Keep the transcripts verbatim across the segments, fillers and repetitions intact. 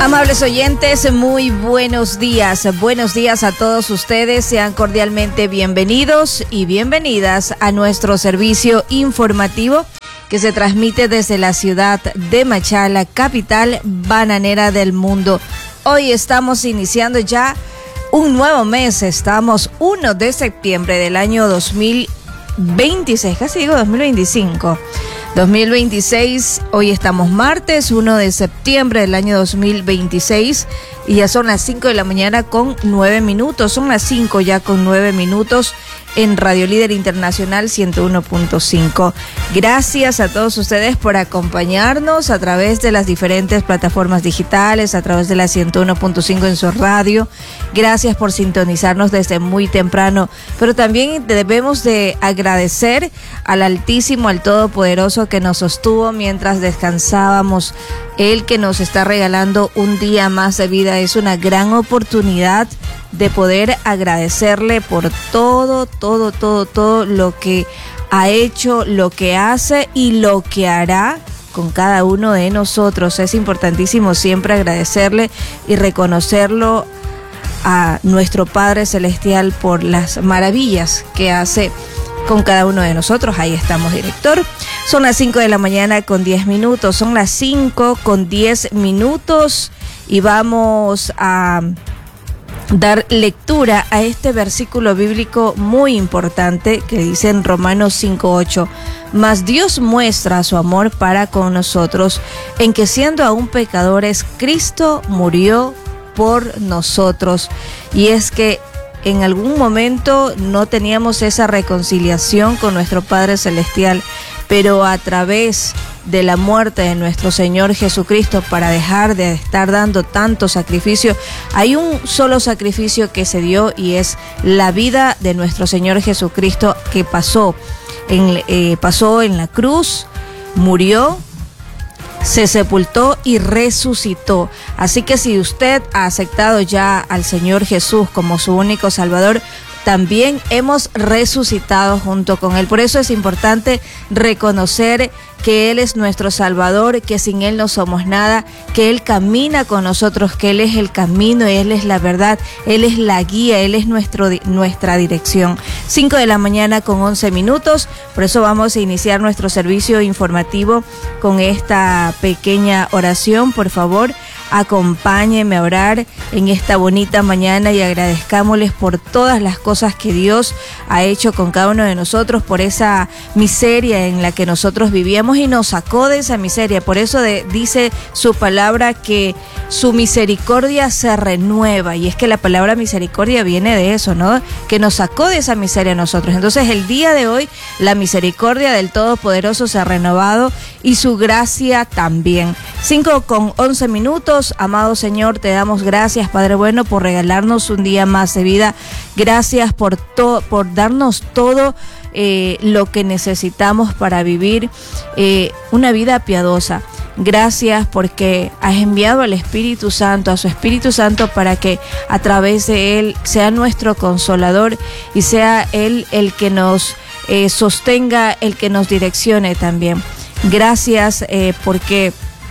Amables oyentes, muy buenos días. Buenos días a todos ustedes. Sean cordialmente bienvenidos y bienvenidas a nuestro servicio informativo que se transmite desde la ciudad de Machala, capital bananera del mundo. Hoy estamos iniciando ya un nuevo mes. Estamos primero de septiembre del año dos mil veintiséis, casi digo dos mil veinticinco. dos mil veintiséis, hoy estamos martes, primero de septiembre del año dos mil veintiséis y ya son las cinco de la mañana con nueve minutos, son las cinco ya con nueve minutos en Radio Líder Internacional ciento uno punto cinco. Gracias a todos ustedes por acompañarnos a través de las diferentes plataformas digitales, a través de la ciento uno punto cinco en su radio. Gracias por sintonizarnos desde muy temprano, pero también debemos de agradecer al Altísimo, al Todopoderoso que nos sostuvo mientras descansábamos, Él que nos está regalando un día más de vida. Es una gran oportunidad de poder agradecerle por todo, todo, todo, todo lo que ha hecho, lo que hace y lo que hará con cada uno de nosotros. Es importantísimo siempre agradecerle y reconocerlo a nuestro Padre Celestial por las maravillas que hace con cada uno de nosotros. Ahí estamos, director. Son las cinco de la mañana con diez minutos, son las cinco con diez minutos y vamos a dar lectura a este versículo bíblico muy importante que dice en Romanos cinco ocho. Mas Dios muestra su amor para con nosotros en que siendo aún pecadores, Cristo murió por nosotros. Y es que en algún momento no teníamos esa reconciliación con nuestro Padre Celestial, pero a través de la muerte de nuestro Señor Jesucristo, para dejar de estar dando tanto sacrificio, hay un solo sacrificio que se dio y es la vida de nuestro Señor Jesucristo, que pasó en, eh, pasó en la cruz, murió, se sepultó y resucitó. Así que si usted ha aceptado ya al Señor Jesús como su único Salvador, también hemos resucitado junto con Él. Por eso es importante reconocer que Él es nuestro Salvador, que sin Él no somos nada, que Él camina con nosotros, que Él es el camino, Él es la verdad, Él es la guía, Él es nuestro, nuestra dirección. cinco de la mañana con once minutos, por eso vamos a iniciar nuestro servicio informativo con esta pequeña oración. Por favor, acompáñenme a orar en esta bonita mañana y agradezcámosles por todas las cosas que Dios ha hecho con cada uno de nosotros, por esa miseria en la que nosotros vivíamos y nos sacó de esa miseria. Por eso de, dice su palabra que su misericordia se renueva, y es que la palabra misericordia viene de eso, ¿no? Que nos sacó de esa miseria a nosotros. Entonces el día de hoy la misericordia del Todopoderoso se ha renovado y su gracia también. cinco con once minutos. Amado Señor, te damos gracias, Padre bueno, por regalarnos un día más de vida. Gracias por, to- por darnos todo eh, lo que necesitamos para vivir eh, una vida piadosa. Gracias porque has enviado al Espíritu Santo, a su Espíritu Santo, para que a través de Él sea nuestro consolador y sea Él el que nos eh, sostenga, el que nos direccione también. Gracias eh, porque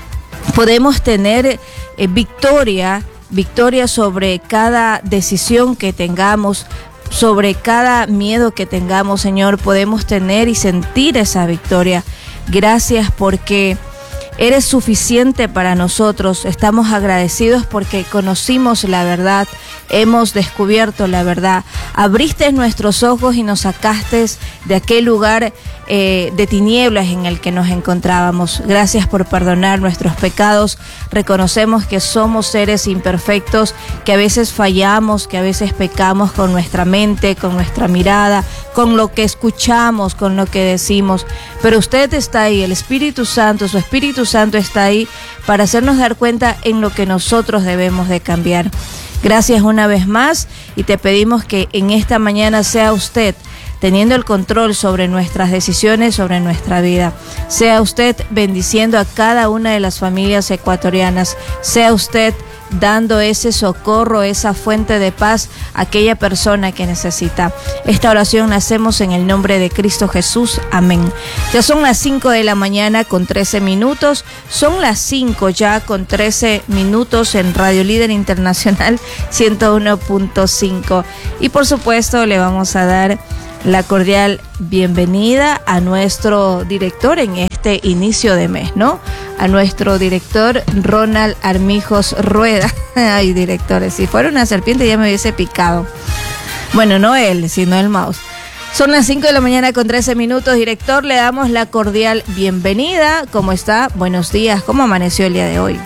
podemos tener eh, victoria, victoria sobre cada decisión que tengamos, sobre cada miedo que tengamos, Señor. Podemos tener y sentir esa victoria. Gracias porque eres suficiente para nosotros. Estamos agradecidos porque conocimos la verdad, hemos descubierto la verdad. Abriste nuestros ojos y nos sacaste de aquel lugar eh, de tinieblas en el que nos encontrábamos. Gracias por perdonar nuestros pecados. Reconocemos que somos seres imperfectos, que a veces fallamos, que a veces pecamos con nuestra mente, con nuestra mirada, con lo que escuchamos, con lo que decimos. Pero usted está ahí, el Espíritu Santo, su Espíritu Santo está ahí para hacernos dar cuenta en lo que nosotros debemos de cambiar. Gracias una vez más y te pedimos que en esta mañana sea usted teniendo el control sobre nuestras decisiones, sobre nuestra vida. Sea usted bendiciendo a cada una de las familias ecuatorianas. Sea usted dando ese socorro, esa fuente de paz a aquella persona que necesita. Esta oración la hacemos en el nombre de Cristo Jesús. Amén. Ya son las cinco de la mañana con trece minutos. Son las cinco ya con trece minutos en Radio Líder Internacional ciento uno punto cinco. Y por supuesto le vamos a dar la cordial bienvenida a nuestro director en este inicio de mes, ¿no? A nuestro director Ronald Armijos Rueda. Ay, directores, si fuera una serpiente ya me hubiese picado. Bueno, no él, sino el mouse. Son las cinco de la mañana con trece minutos. Director, le damos la cordial bienvenida. ¿Cómo está? Buenos días. ¿Cómo amaneció el día de hoy?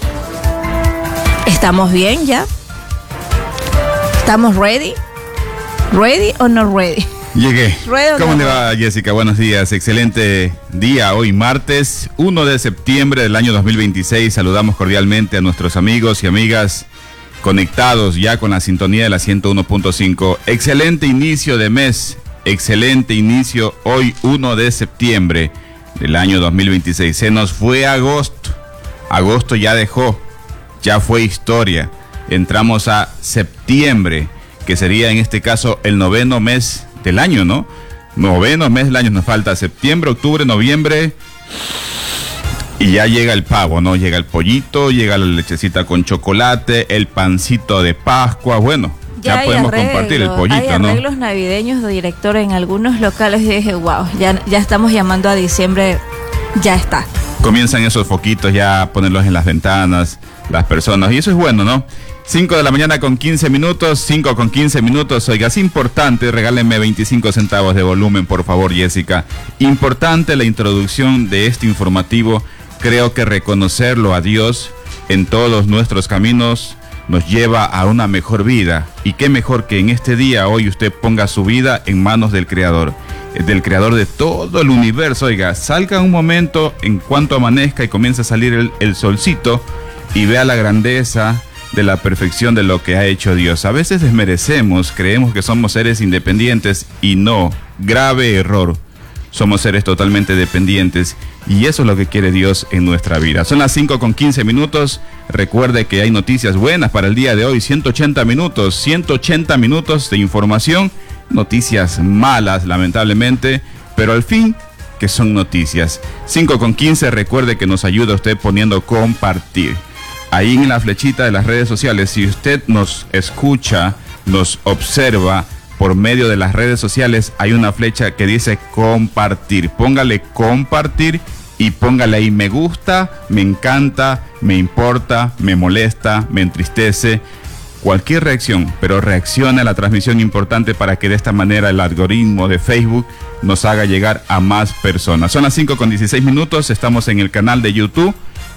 ¿Estamos bien ya? ¿Estamos ready? ¿Ready o no ready? Llegué. ¿Cómo le va, Jessica? Buenos días. Excelente día. Hoy martes uno de septiembre del año dos mil veintiséis. Saludamos cordialmente a nuestros amigos y amigas conectados ya con la sintonía de la ciento uno punto cinco. Excelente inicio de mes. Excelente inicio hoy uno de septiembre del año dos mil veintiséis. Se nos fue agosto. Agosto ya dejó. Ya fue historia. Entramos a septiembre, que sería en este caso el noveno mes del año, ¿no? Noveno mes del año, nos falta septiembre, octubre, noviembre y ya llega el pavo, ¿no? Llega el pollito, llega la lechecita con chocolate, el pancito de Pascua, bueno, ya, ya podemos arreglo, compartir el pollito, hay ¿no? Hay arreglos navideños de director en algunos locales y dije, wow, ya, ya estamos llamando a diciembre, ya está. Comienzan esos foquitos ya a ponerlos en las ventanas, las personas, y eso es bueno, ¿no? cinco de la mañana con quince minutos, cinco con quince minutos. Oiga, es importante, regálenme veinticinco centavos de volumen, por favor, Jessica. Importante la introducción de este informativo. Creo que reconocerlo a Dios en todos nuestros caminos nos lleva a una mejor vida. Y qué mejor que en este día, hoy, usted ponga su vida en manos del Creador, del Creador de todo el universo. Oiga, salga un momento en cuanto amanezca y comienza a salir el, el solcito y vea la grandeza de la perfección de lo que ha hecho Dios. A veces desmerecemos, creemos que somos seres independientes y no, grave error. Somos seres totalmente dependientes y eso es lo que quiere Dios en nuestra vida. Son las cinco con quince minutos. Recuerde que hay noticias buenas para el día de hoy. ciento ochenta minutos, ciento ochenta minutos de información. Noticias malas, lamentablemente, pero al fin que son noticias. cinco con quince, recuerde que nos ayuda usted poniendo compartir. Ahí en la flechita de las redes sociales, si usted nos escucha, nos observa por medio de las redes sociales, hay una flecha que dice compartir. Póngale compartir y póngale ahí me gusta, me encanta, me importa, me molesta, me entristece. Cualquier reacción, pero reaccione a la transmisión importante para que de esta manera el algoritmo de Facebook nos haga llegar a más personas. Son las cinco con dieciséis minutos, estamos en el canal de YouTube.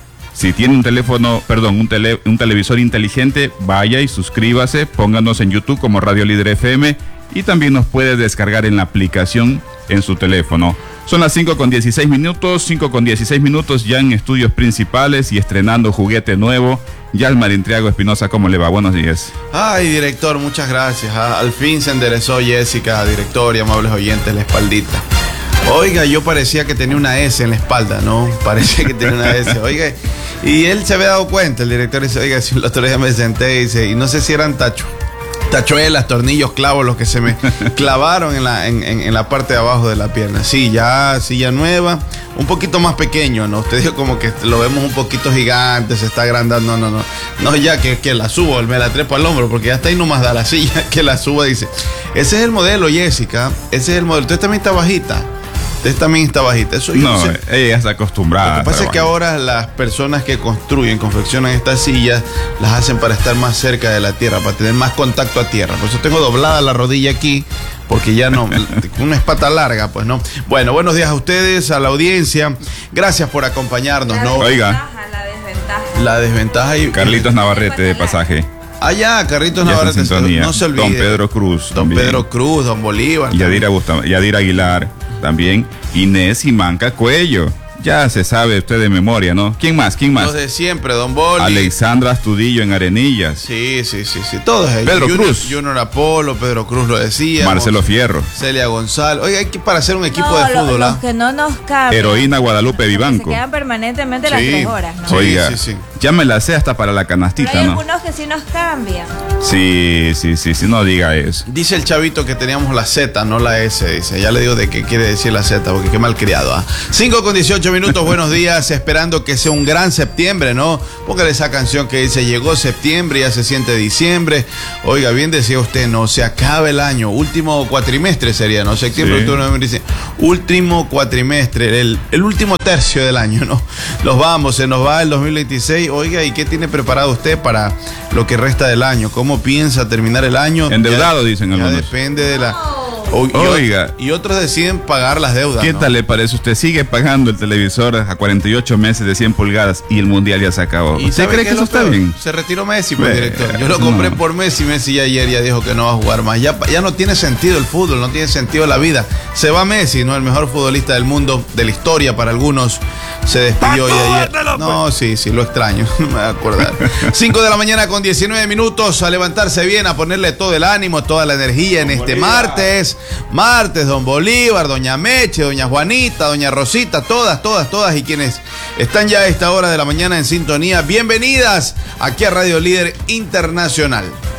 Si tiene un teléfono, perdón, un, tele, un televisor inteligente, vaya y suscríbase, pónganos en YouTube como Radio Líder F M y también nos puede descargar en la aplicación en su teléfono. Son las cinco con dieciséis minutos, cinco con dieciséis minutos ya en estudios principales y estrenando juguete nuevo. Yalmar Intriago Espinosa, ¿cómo le va? Buenos días. Ay, director, muchas gracias. Ah, al fin se enderezó Jessica, director y amables oyentes, la espaldita. Oiga, yo parecía que tenía una S en la espalda, ¿no? Parecía que tenía una S. Oiga, y él se había dado cuenta, el director dice, oiga, si el otro día me senté y dice, y no sé si eran tacho, tachuelas, tornillos, clavos, los que se me clavaron en la, en, en, en la parte de abajo de la pierna. Sí, ya, silla nueva, un poquito más pequeño, ¿no? Usted dijo como que lo vemos un poquito gigante, se está agrandando, no, no, no. No, ya que, que la subo, me la trepo al hombro, porque ya está ahí nomás da la silla, que la suba, dice. Ese es el modelo, Jessica, ese es el modelo. Usted también está bajita. Usted también está bajita. Eso no, sé. Ella está acostumbrada. Lo que pasa es que ahora las personas que construyen, confeccionan estas sillas, las hacen para estar más cerca de la tierra, para tener más contacto a tierra. Por eso tengo doblada la rodilla aquí, porque ya no, una espata larga, pues no. Bueno, buenos días a ustedes, a la audiencia. Gracias por acompañarnos, la ¿no? Oiga. La desventaja. La desventaja. Y Carlitos Navarrete de pasaje. Allá, Carritos Navarrete, no se olvide. Don Pedro Cruz. Don también. Pedro Cruz, Don Bolívar. Yadira, Busta, Yadira Aguilar también. Inés y Manca Cuello. Ya se sabe usted de memoria, ¿no? ¿Quién más? ¿Quién más? Los de siempre, Don Boli. Alexandra Astudillo en Arenillas. Sí, sí, sí, sí. Todos ellos. Pedro Junior, Cruz. Junior Apolo, Pedro Cruz lo decía. Marcelo Fierro. Celia González. Oiga, hay que para hacer un equipo no, de lo, fútbol, los ¿ah? que no nos caben. Heroína Guadalupe Vivanco. Se quedan permanentemente las Sí. tres horas, ¿no? Sí, Oiga, sí, sí. ya me la sé hasta para la Pero canastita, hay ¿no? algunos que sí nos cambian. Sí, sí, sí, sí, no diga eso. Dice el chavito que teníamos la Z, no la S, dice. Ya le digo de qué quiere decir la Z, porque qué malcriado, ¿ah? cinco con dieciocho minutos, buenos días, esperando que sea un gran septiembre, ¿no? Póngale esa canción que dice, llegó septiembre, ya se siente diciembre. Oiga, bien decía usted, no, se acaba el año, último cuatrimestre sería, ¿no? Septiembre, Sí. octubre, noviembre, dice, último cuatrimestre, el, el último tercio del año, ¿no? Los vamos, se nos va el dos mil veintiséis. Oiga, ¿y qué tiene preparado usted para lo que resta del año? ¿Cómo piensa terminar el año? Endeudado, Ya- dicen ya algunos. depende de la... O- y, Oiga. y otros deciden pagar las deudas. ¿Qué ¿no? tal le parece? Usted sigue pagando el televisor a cuarenta y ocho meses de cien pulgadas y el mundial ya se acabó. ¿Y ¿Usted sabe cree qué que es eso lo está peor? bien? Se retiró Messi, pues, Ve, director. Yo lo compré no. por Messi. Messi ya ayer ya dijo que no va a jugar más. Ya, ya no tiene sentido el fútbol, no tiene sentido la vida. Se va Messi, ¿no? El mejor futbolista del mundo, de la historia para algunos. Se despidió y ayer. No, sí, sí, lo extraño. No me voy a acordar. cinco de la mañana con diecinueve minutos. A levantarse bien, a ponerle todo el ánimo, toda la energía en este martes. Martes, don Bolívar, doña Meche, doña Juanita, doña Rosita, todas, todas, todas. Y quienes están ya a esta hora de la mañana en sintonía, bienvenidas aquí a Radio Líder Internacional.